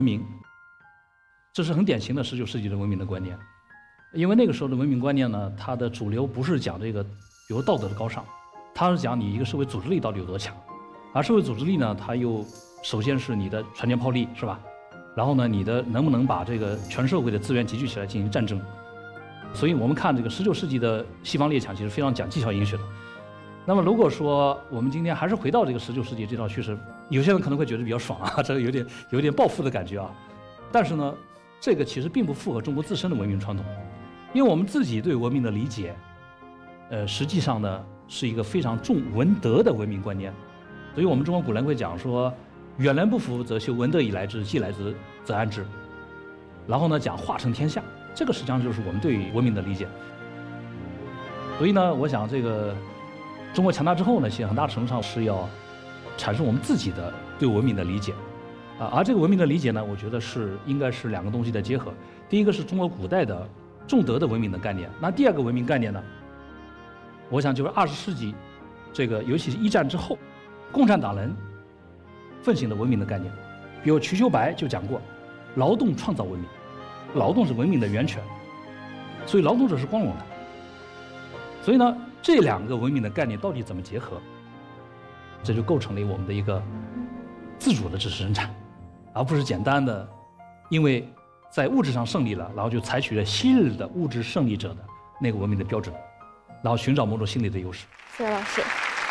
明，这是很典型的19世纪的文明的观念。因为那个时候的文明观念呢，它的主流不是讲这个，比如道德的高尚，它是讲你一个社会组织力到底有多强。而社会组织力呢，它又首先是你的船坚炮利，是吧？然后呢，你的能不能把这个全社会的资源集聚起来进行战争？所以我们看这个19世纪的西方列强，其实非常讲技巧英学的。那么如果说我们今天还是回到这个19世纪这套叙事，有些人可能会觉得比较爽啊，这个有点报复的感觉啊。但是呢，这个其实并不符合中国自身的文明传统，因为我们自己对文明的理解，实际上呢是一个非常重文德的文明观念。所以我们中国古人会讲说，远人不服则修，文德以来之，既来之则安之。然后呢，讲化成天下，这个实际上就是我们对于文明的理解。所以呢，我想这个中国强大之后呢，其实很大程度上是要产生我们自己的对文明的理解，而这个文明的理解呢，我觉得应该是两个东西的结合。第一个是中国古代的重德的文明的概念，那第二个文明概念呢，我想就是20世纪这个尤其是1战之后，共产党人奉行的文明的概念。比如瞿秋白就讲过，劳动创造文明，劳动是文明的源泉，所以劳动者是光荣的。所以呢，这两个文明的概念到底怎么结合，这就构成了我们的一个自主的知识生产，而不是简单的因为在物质上胜利了，然后就采取了昔日的物质胜利者的那个文明的标准，然后寻找某种心理的优势。 谢谢老师。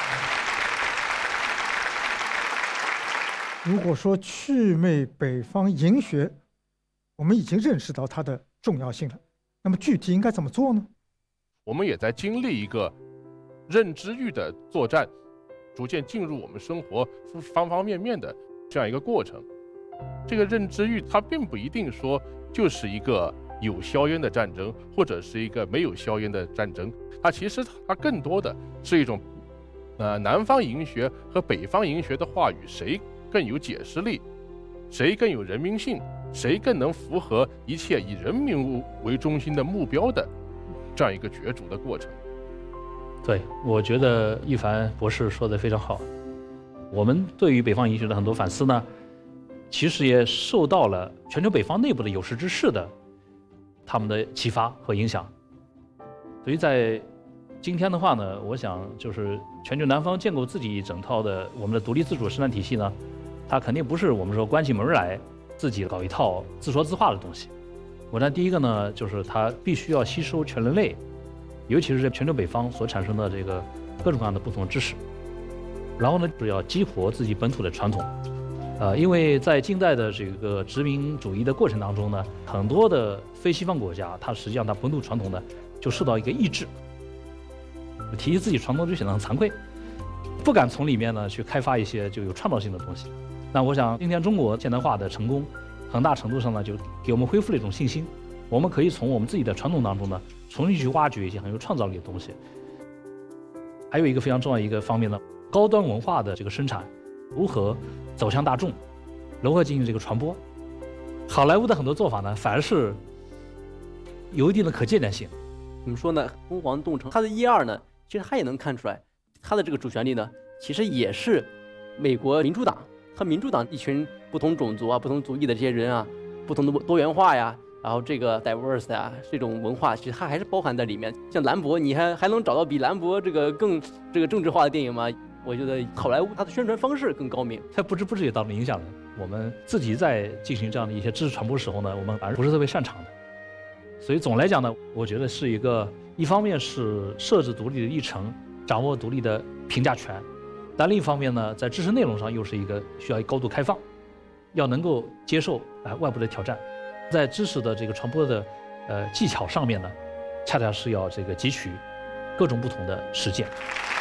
如果说祛魅北方营学，我们已经认识到它的重要性了，那么具体应该怎么做呢？ 我们也在经历一个认知域的作战，逐渐进入我们生活方方面面的这样一个过程。这个认知域它并不一定说就是一个有硝烟的战争，或者是一个没有硝烟的战争，它其实它更多的是一种南方营学和北方营学的话语谁更有解释力，谁更有人民性，谁更能符合一切以人民为中心的目标的这样一个角逐的过程。 对，我觉得一凡博士说得非常好。我们对于北方营学的很多反思呢，其实也受到了全球北方内部的有识之士的他们的启发和影响。所以在今天的话呢，我想就是全球南方建构自己一整套的我们的独立自主的生产体系呢，它肯定不是我们说关起门来自己搞一套自说自话的东西。我想第一个呢，就是它必须要吸收全人类，尤其是在全球北方所产生的这个各种各样的不同的知识，然后呢，是要激活自己本土的传统。因为在近代的这个殖民主义的过程当中呢，很多的非西方国家，它实际上它本土传统呢就受到一个抑制，提起自己传统就显得很惭愧，不敢从里面呢去开发一些就有创造性的东西。那我想今天中国现代化的成功，很大程度上呢就给我们恢复了一种信心，我们可以从我们自己的传统当中呢重新去挖掘一些很有创造力的东西。还有一个非常重要一个方面呢，高端文化的这个生产如何走向大众，如何进行这个传播。好莱坞的很多做法呢，反而是有一定的可借鉴性。 怎么说呢？疯狂动城，它的1、2呢，其实它也能看出来，它的这个主旋律呢，其实也是美国民主党和民主党一群不同种族啊、不同族裔的这些人啊，不同的多元化呀，然后这个 diverse 呀，这种文化，其实它还是包含在里面。像兰博，你还能找到比兰博这个更这个政治化的电影吗？我觉得好莱坞它的宣传方式更高明， 它不知不觉也到了影响人。我们自己在进行这样的一些知识传播的时候呢，我们反而不是特别擅长的。所以总来讲呢，我觉得是一方面是设置独立的议程，掌握独立的评价权，但另一方面呢，在知识内容上又是一个需要高度开放，要能够接受外部的挑战。在知识的这个传播的技巧上面呢，恰恰是要这个汲取各种不同的实践。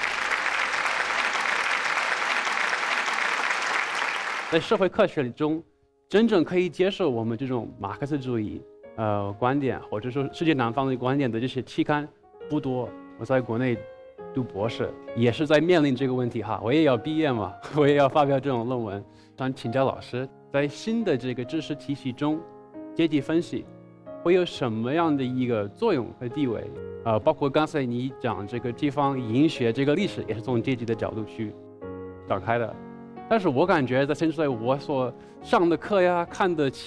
在社会科学中，真正可以接受我们这种马克思主义观点，或者说世界南方的观点的这些期刊不多。我在国内读博士，也是在面临这个问题哈，我也要毕业嘛，我也要发表这种论文。想请教老师，在新的这个知识体系中，阶级分析会有什么样的一个作用和地位？包括刚才你讲这个地方营学这个历史，也是从阶级的角度去展开的。但是我感觉在现在我所上的课呀、看的